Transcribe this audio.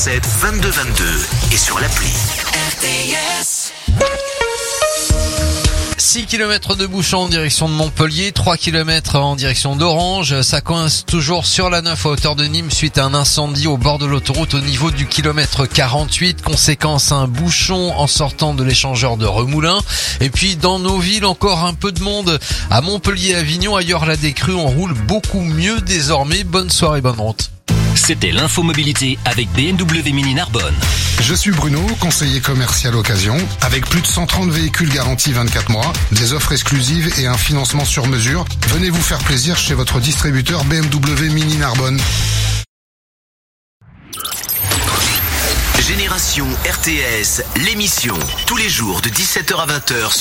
07 22 22 et sur l'appli. RTS. 6 km de bouchons en direction de Montpellier, 3 km en direction d'Orange. Ça coince toujours sur la 9 à hauteur de Nîmes suite à un incendie au bord de l'autoroute au niveau du kilomètre 48. Conséquence, un bouchon en sortant de l'échangeur de Remoulins. Et puis dans nos villes, encore un peu de monde à Montpellier, Avignon. Ailleurs, la décrue, on roule beaucoup mieux désormais. Bonne soirée, bonne route. C'était l'infomobilité avec BMW Mini Narbonne. Je suis Bruno, conseiller commercial occasion. Avec plus de 130 véhicules garantis 24 mois, des offres exclusives et un financement sur mesure, venez vous faire plaisir chez votre distributeur BMW Mini Narbonne. Génération RTS, l'émission, tous les jours de 17h à 20h.